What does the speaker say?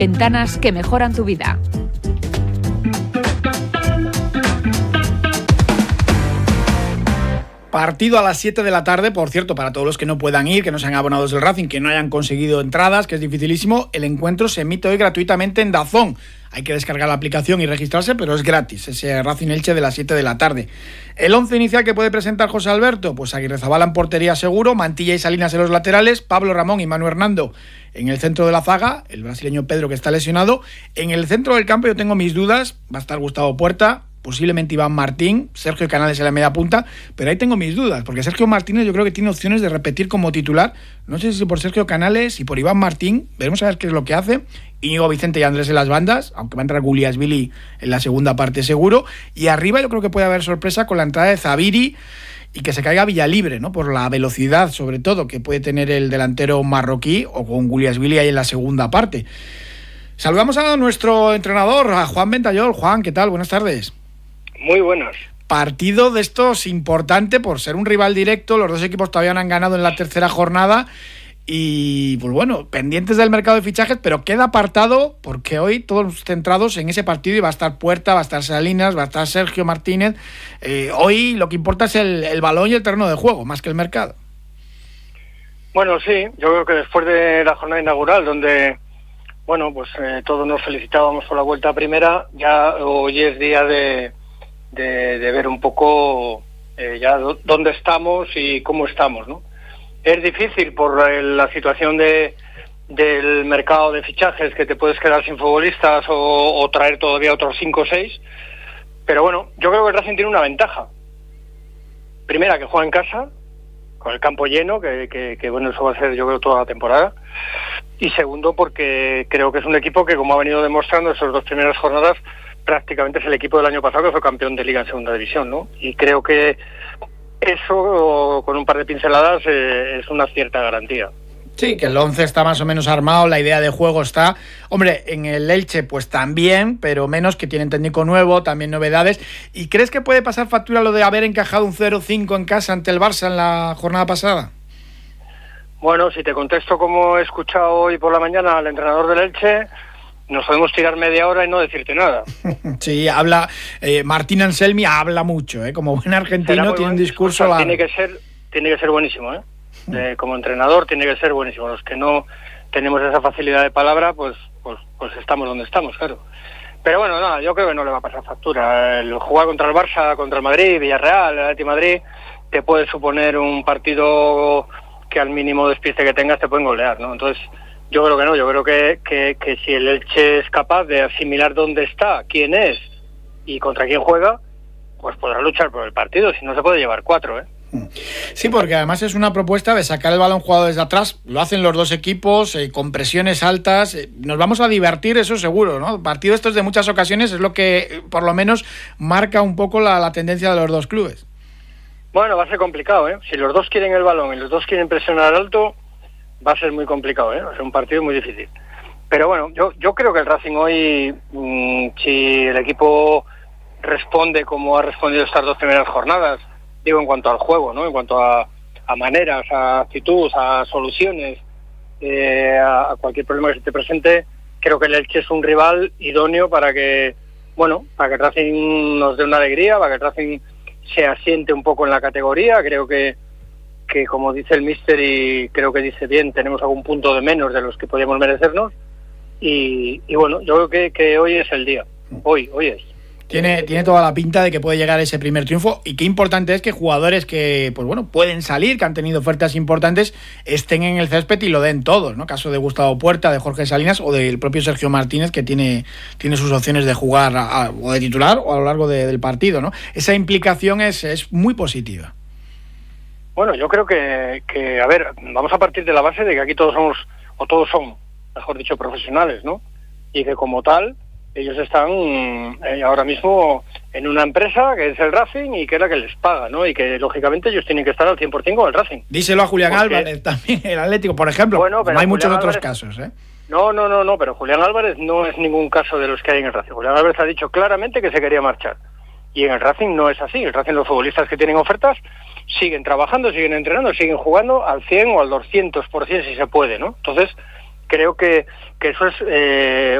Ventanas que mejoran tu vida. Partido a las 7 de la tarde, por cierto, para todos los que no puedan ir, que no sean abonados del Racing, que no hayan conseguido entradas, que es dificilísimo, el encuentro se emite hoy gratuitamente en DAZN. Hay que descargar la aplicación y registrarse, pero es gratis, ese Racing Elche de las 7 de la tarde. El 11 inicial que puede presentar José Alberto, pues Aguirrezabala en portería seguro, Mantilla y Salinas en los laterales, Pablo Ramón y Manu Hernando en el centro de la zaga, el brasileño Pedro que está lesionado. En el centro del campo yo tengo mis dudas, va a estar Gustavo Puerta, posiblemente Iván Martín, Sergio Canales en la media punta, pero ahí tengo mis dudas, porque Sergio Martínez yo creo que tiene opciones de repetir como titular, no sé si por Sergio Canales y por Iván Martín, veremos a ver qué es lo que hace. Íñigo Vicente y Andrés en las bandas, aunque va a entrar Guliasvili en la segunda parte seguro, y arriba yo creo que puede haber sorpresa con la entrada de Zabiri y que se caiga Villalibre, ¿no? Por la velocidad, sobre todo, que puede tener el delantero marroquí, o con Guliasvili ahí en la segunda parte. Saludamos a nuestro entrenador, a Juan Ventayol. Juan, ¿qué tal? Buenas tardes. Muy buenas. Partido de estos importante por ser un rival directo, los dos equipos todavía no han ganado en la tercera jornada y pues bueno, pendientes del mercado de fichajes, pero queda apartado porque hoy todos centrados en ese partido y va a estar Puerta, va a estar Salinas, va a estar Sergio Martínez. Hoy lo que importa es el balón y el terreno de juego, más que el mercado. Bueno, sí, yo creo que después de la jornada inaugural, donde bueno, pues todos nos felicitábamos por la vuelta a primera, ya hoy es día de ver un poco ya dónde estamos y cómo estamos, ¿no? Es difícil por la situación del mercado de fichajes, que te puedes quedar sin futbolistas o traer todavía otros 5 o 6, pero bueno, yo creo que el Racing tiene una ventaja. Primera, que juega en casa, con el campo lleno, que bueno, eso va a ser yo creo toda la temporada. Y segundo, porque creo que es un equipo que, como ha venido demostrando esas 2 primeras jornadas, prácticamente es el equipo del año pasado que fue campeón de Liga en segunda división, ¿no? Y creo que eso, con un par de pinceladas, es una cierta garantía. Sí, que el 11 está más o menos armado, la idea de juego está... Hombre, en el Elche pues también, pero menos, que tienen técnico nuevo, también novedades. ¿Y crees que puede pasar factura lo de haber encajado un 0-5 en casa ante el Barça en la jornada pasada? Bueno, si te contesto como he escuchado hoy por la mañana al entrenador del Elche, nos podemos tirar media hora y no decirte nada. Sí, habla... Martín Anselmi habla mucho, como buen argentino, tiene un discurso... Tiene que ser buenísimo, como entrenador tiene que ser buenísimo. Los que no tenemos esa facilidad de palabra, pues estamos donde estamos, claro. Pero bueno, nada, yo creo que no le va a pasar factura. El jugar contra el Barça, contra el Madrid, Villarreal, el Atlético de Madrid, te puede suponer un partido que al mínimo despiste que tengas te pueden golear, ¿no? Entonces, yo creo que no, yo creo que si el Elche es capaz de asimilar dónde está, quién es y contra quién juega, pues podrá luchar por el partido, si no se puede llevar 4, Sí, porque además es una propuesta de sacar el balón jugado desde atrás, lo hacen los dos equipos, con presiones altas, nos vamos a divertir, eso seguro, ¿no? El partido estos de muchas ocasiones es lo que por lo menos marca un poco la tendencia de los dos clubes. Bueno, va a ser complicado, si los dos quieren el balón y los dos quieren presionar alto, va a ser muy complicado, va a ser un partido muy difícil. Pero bueno, yo creo que el Racing hoy, si el equipo responde como ha respondido estas 2 primeras jornadas, digo en cuanto al juego, ¿no? En cuanto a maneras, a actitud, a soluciones, a cualquier problema que se te presente, creo que el Elche es un rival idóneo para que el Racing nos dé una alegría, para que el Racing se asiente un poco en la categoría. Creo que como dice el míster, y creo que dice bien, tenemos algún punto de menos de los que podíamos merecernos, y bueno, yo creo que hoy es el día, hoy es. Tiene toda la pinta de que puede llegar ese primer triunfo, y qué importante es que jugadores que pues bueno pueden salir, que han tenido ofertas importantes, estén en el césped y lo den todos, ¿no? Caso de Gustavo Puerta, de Jorge Salinas o del propio Sergio Martínez, que tiene sus opciones de jugar o de titular o a lo largo del partido, ¿no? Esa implicación es muy positiva. Bueno, yo creo que a ver, vamos a partir de la base de que aquí todos son, mejor dicho, profesionales, ¿no? Y que como tal, ellos están ahora mismo en una empresa que es el Racing y que es la que les paga, ¿no? Y que lógicamente ellos tienen que estar al 100% con el Racing. Díselo a Julián Álvarez también, el Atlético, por ejemplo. Bueno, pero no hay muchos otros casos, No, pero Julián Álvarez no es ningún caso de los que hay en el Racing. Julián Álvarez ha dicho claramente que se quería marchar. Y en el Racing no es así. El Racing, los futbolistas que tienen ofertas siguen trabajando, siguen entrenando, siguen jugando al 100 o al 200% si se puede, ¿no? Entonces, creo que eso es